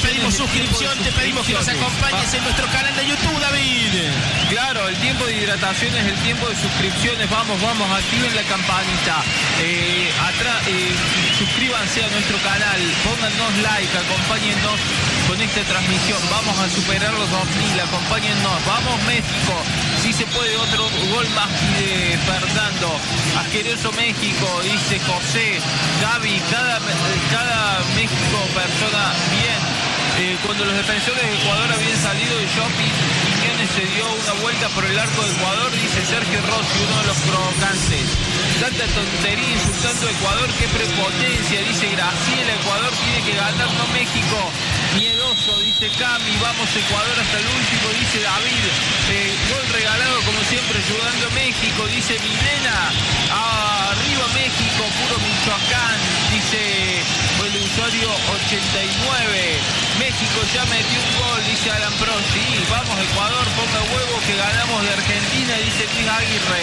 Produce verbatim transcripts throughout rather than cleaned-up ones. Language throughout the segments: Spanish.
pedimos suscripción, te pedimos que nos acompañes en nuestro canal de YouTube, David. Claro, el tiempo de hidratación es el tiempo de suscripciones. Vamos, vamos, activen la campanita. Eh, atrás, eh, suscríbanse a nuestro canal, póngannos like, acompáñennos con esta transmisión. Vamos a superar los dos mil, acompáñennos. Vamos México, si se puede, otro gol más de Fernando. Asqueroso México, dice José. Gaby, cada, cada México persona bien. Eh, cuando los defensores de Ecuador habían salido de shopping, Quiñones se dio una vuelta por el arco de Ecuador, dice Sergio Rossi, uno de los provocantes. Tanta tontería insultando a Ecuador, qué prepotencia, dice Graciela. Ecuador tiene que ganar, no México. Miedoso, dice Cami. Vamos Ecuador hasta el último, dice David. Eh, gol regalado como siempre, ayudando a México, dice Milena. Ah, arriba México, puro Michoacán, dice el usuario ochenta y nueve. México ya metió un gol, dice Alan Prost. Sí, vamos Ecuador, ponga huevo que ganamos de Argentina, dice Luis Aguirre.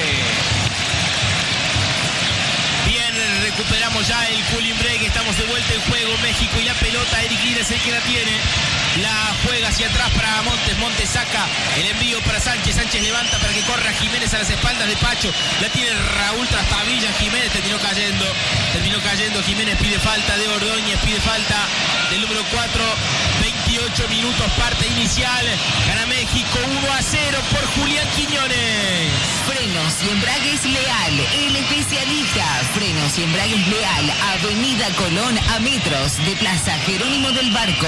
Bien, recuperamos ya el cooling break, estamos de vuelta en juego. México y la pelota, Eric Lira es el que la tiene. La juega hacia atrás para Montes, Montes saca el envío para Sánchez, Sánchez levanta para que corra Jiménez a las espaldas de Pacho, la tiene Raúl Trastabilla, Jiménez terminó cayendo, terminó cayendo, Jiménez pide falta de Ordóñez, pide falta del número cuatro, veintiocho minutos, parte inicial, gana México uno a cero por Julián Quiñones. Frenos y embragues Leal, el especialista. Frenos y embragues Leal, Avenida Colón a metros de Plaza Jerónimo del Barco.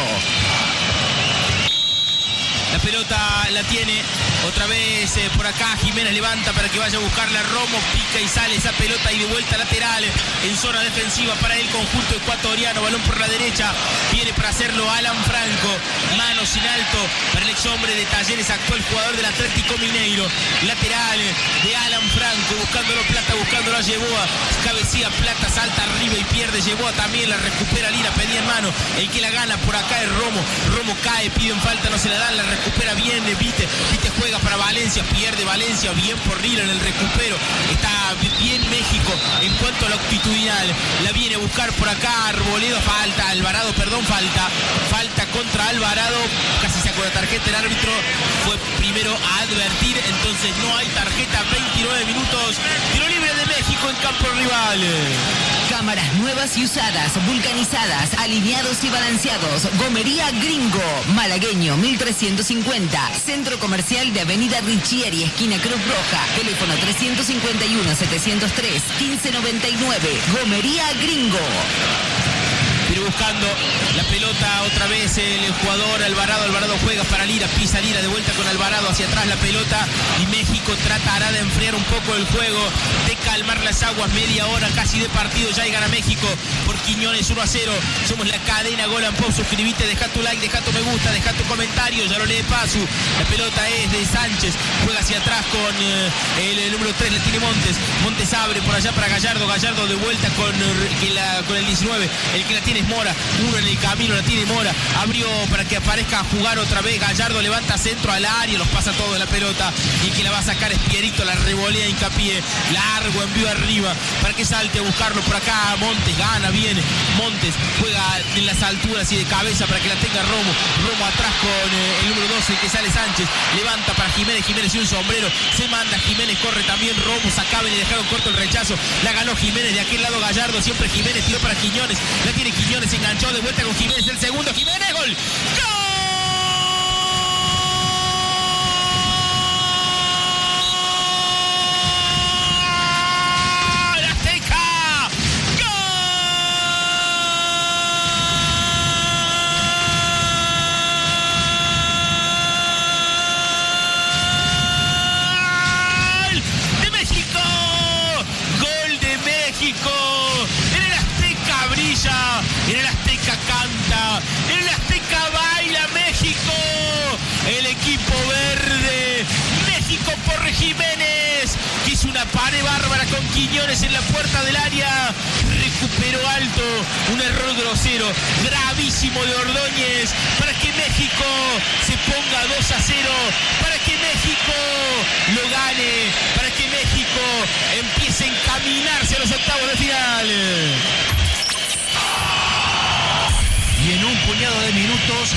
La pelota la tiene otra vez eh, por acá, Jiménez levanta para que vaya a buscarla, Romo pica y sale esa pelota y de vuelta lateral en zona defensiva para el conjunto ecuatoriano, balón por la derecha, viene para hacerlo Alan Franco, mano sin alto para el ex hombre de Talleres, actual jugador del Atlético Mineiro, lateral de Alan Franco, buscándolo Plata, buscándolo a Yeboa, cabecilla Plata, salta arriba y pierde, Yeboa también la recupera Lira, pedía en mano, el que la gana por acá es Romo, Romo cae, piden falta, no se la dan, la recupera bien, Vite, Vite juega para Valencia, pierde Valencia, bien por Lira en el recupero, está bien México en cuanto a lo actitudinal, la viene a buscar por acá Arboledo, falta, Alvarado, perdón, falta, falta contra Alvarado, casi sacó la tarjeta el árbitro, fue primero a advertir, entonces no hay tarjeta, veintinueve minutos, tiro libre de México en campo rival. Cámaras nuevas y usadas, vulcanizadas, alineados y balanceados. Gomería Gringo, malagueño mil trescientos cincuenta. Centro Comercial de Avenida Richieri, esquina Cruz Roja. Teléfono trescientos cincuenta y uno, setecientos tres, quince noventa y nueve. Gomería Gringo. Pero buscando la pelota otra vez el jugador Alvarado, Alvarado juega para Lira, pisa Lira de vuelta con Alvarado hacia atrás la pelota y México tratará de enfriar un poco el juego, de calmar las aguas, media hora casi de partido ya y gana México por Quiñones uno a cero, somos la cadena Gol and Pop, suscribite, deja tu like, deja tu me gusta, deja tu comentario, ya lo lee Pasu, la pelota es de Sánchez, juega hacia atrás con eh, el, el número tres, la tiene Montes, Montes abre por allá para Gallardo, Gallardo de vuelta con, que la, con el diecinueve, el que la tiene es Mora, uno en el camino la tiene Mora, abrió para que aparezca a jugar otra vez, Gallardo levanta centro al área, los pasa todo de la pelota y el que la va a sacar es Pierito, la revolea Hincapié, largo envío arriba para que salte a buscarlo por acá, Montes gana bien, Montes juega en las alturas y de cabeza para que la tenga Romo, Romo atrás con eh, el número doce, el que sale Sánchez, levanta para Jiménez, Jiménez y un sombrero, se manda Jiménez, corre también Romo, sacaban y dejaron corto el rechazo, la ganó Jiménez, de aquel lado Gallardo, siempre Jiménez, tiró para Quiñones, la tiene Quiñones, enganchó de vuelta con Jiménez, el segundo, Jiménez, gol, ¡gol! En el Azteca canta, en el Azteca baila México, el equipo verde, México por Jiménez, que hizo una pared bárbara con Quiñones en la puerta del área, recuperó alto, un error grosero, gravísimo de Ordóñez, para que México se ponga dos a cero, para que México lo gane, para que México empiece a encaminarse a los octavos de final. Y en un puñado de minutos